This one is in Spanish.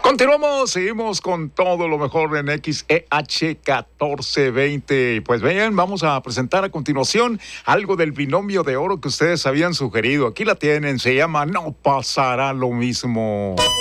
Continuamos, seguimos con todo lo mejor en XEH 1420. Y pues vean, vamos a presentar a continuación algo del binomio de oro que ustedes habían sugerido. Aquí la tienen, se llama No Pasará Lo Mismo.